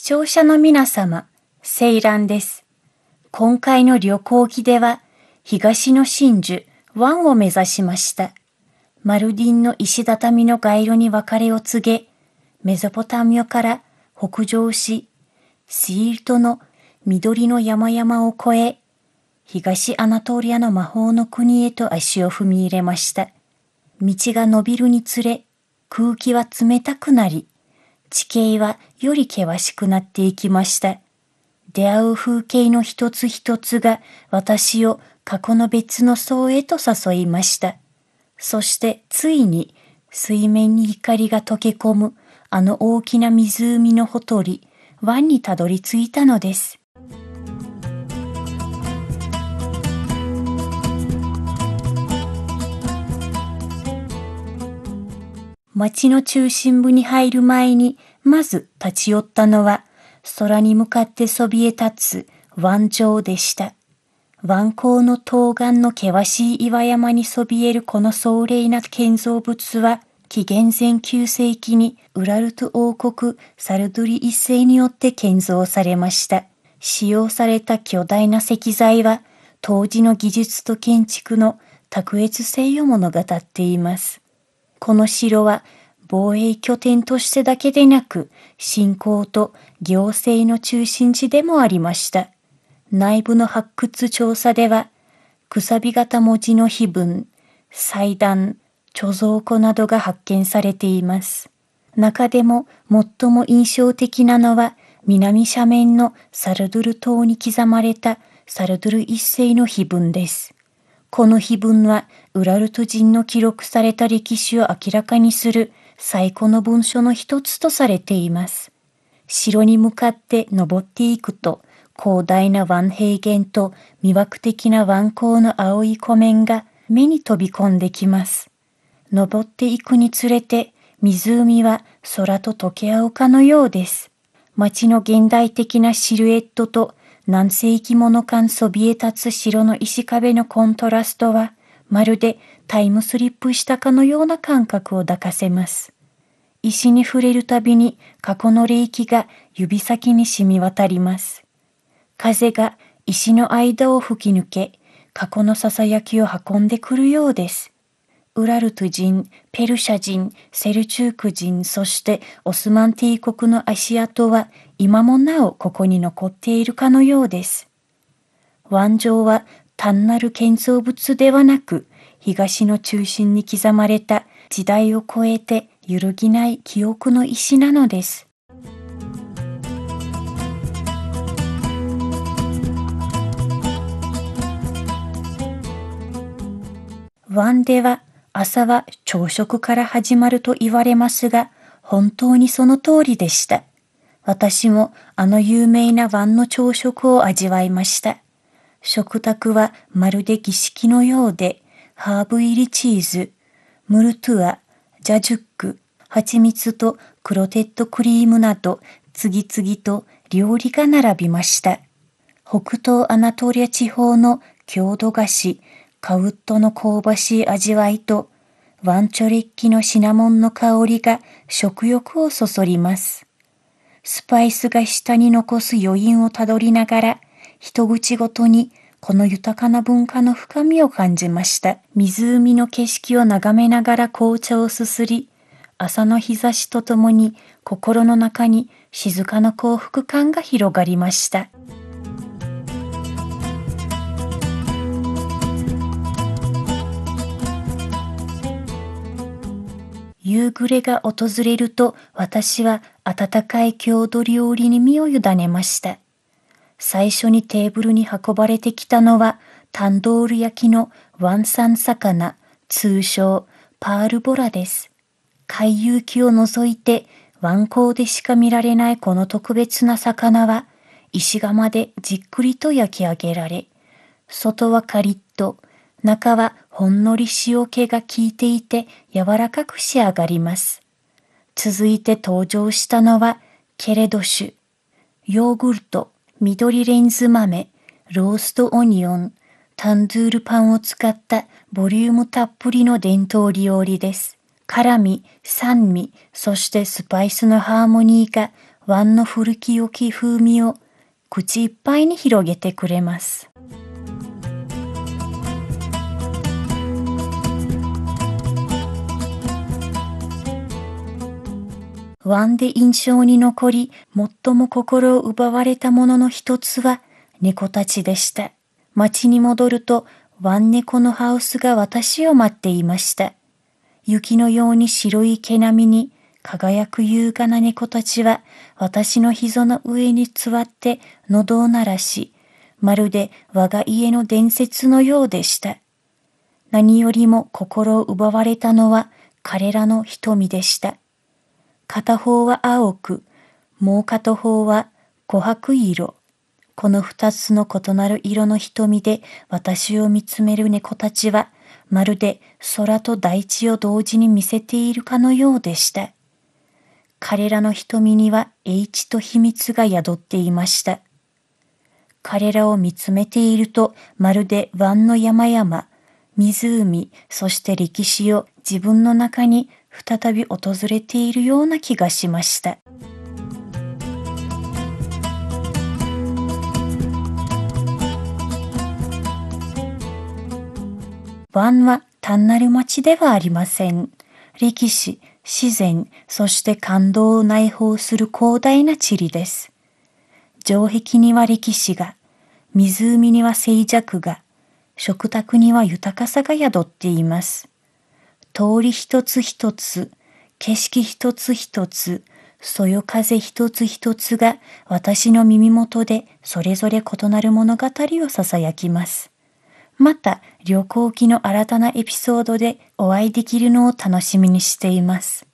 視聴者の皆様、セイランです。今回の旅行記では、東の真珠、湾を目指しました。マルディンの石畳の街路に別れを告げ、メソポタミアから北上し、シールトの緑の山々を越え、東アナトリアの魔法の国へと足を踏み入れました。道が伸びるにつれ、空気は冷たくなり、地形はより険しくなっていきました。出会う風景の一つ一つが私を過去の別の層へと誘いました。そしてついに水面に光が溶け込むあの大きな湖のほとり、湾にたどり着いたのです。町の中心部に入る前に、まず立ち寄ったのは、空に向かってそびえ立つ湾城でした。湾口の東岸の険しい岩山にそびえるこの壮麗な建造物は、紀元前9世紀にウラルト王国サルドゥリ一世によって建造されました。使用された巨大な石材は、当時の技術と建築の卓越性を物語っています。この城は防衛拠点としてだけでなく、信仰と行政の中心地でもありました。内部の発掘調査では、くさび型文字の碑文、祭壇、貯蔵庫などが発見されています。中でも最も印象的なのは、南斜面のサルドゥル島に刻まれたサルドゥル一世の碑文です。この碑文は、ウラルト人の記録された歴史を明らかにする最古の文書の一つとされています。城に向かって登っていくと、広大な湾平原と魅惑的な湾口の青い湖面が目に飛び込んできます。登っていくにつれて、湖は空と溶け合うかのようです。街の現代的なシルエットと何世紀もの間そびえ立つ城の石壁のコントラストは、まるでタイムスリップしたかのような感覚を抱かせます。石に触れるたびに過去の霊気が指先に染み渡ります。風が石の間を吹き抜け、過去のささやきを運んでくるようです。ウラルト人、ペルシャ人、セルチューク人、そしてオスマン帝国の足跡は今もなおここに残っているかのようです。湾城は単なる建造物ではなく、東の中心に刻まれた時代を超えて揺るぎない記憶の石なのです。湾では朝は朝食から始まると言われますが、本当にその通りでした。私もあの有名な湾の朝食を味わいました。食卓はまるで儀式のようで、ハーブ入りチーズ、ムルトゥア、ジャジュック、蜂蜜とクロテッドクリームなど次々と料理が並びました。北東アナトリア地方の郷土菓子、カウットの香ばしい味わいと、ワンチョレッキのシナモンの香りが食欲をそそります。スパイスが舌に残す余韻をたどりながら、一口ごとにこの豊かな文化の深みを感じました。湖の景色を眺めながら紅茶をすすり、朝の日差しとともに心の中に静かな幸福感が広がりました。夕暮れが訪れると私は温かい郷土料理に身を委ねました。最初にテーブルに運ばれてきたのはタンドール焼きのワンサン魚、通称パールボラです。海遊記を除いて湾口でしか見られないこの特別な魚は石窯でじっくりと焼き上げられ、外はカリッと、中はほんのり塩気が効いていて柔らかく仕上がります。続いて登場したのはケレド酒、ヨーグルト、緑レンズ豆、ローストオニオン、タンドゥールパンを使ったボリュームたっぷりの伝統料理です。辛味、酸味、そしてスパイスのハーモニーが湾の古き良き風味を口いっぱいに広げてくれます。湾で印象に残り、最も心を奪われたものの一つは猫たちでした。町に戻ると、湾猫のハウスが私を待っていました。雪のように白い毛並みに輝く優雅な猫たちは、私の膝の上に座って喉を鳴らし、まるで我が家の伝説のようでした。何よりも心を奪われたのは彼らの瞳でした。片方は青く、もう片方は琥珀色。この二つの異なる色の瞳で私を見つめる猫たちは、まるで空と大地を同時に見せているかのようでした。彼らの瞳には英知と秘密が宿っていました。彼らを見つめていると、まるで湾の山々、湖、そして歴史を自分の中に再び訪れているような気がしました。湾は単なる町ではありません。歴史、自然、そして感動を内包する広大な地理です。城壁には歴史が、湖には静寂が、食卓には豊かさが宿っています。通り一つ一つ、景色一つ一つ、そよ風一つ一つが私の耳元でそれぞれ異なる物語を囁きます。また旅行記の新たなエピソードでお会いできるのを楽しみにしています。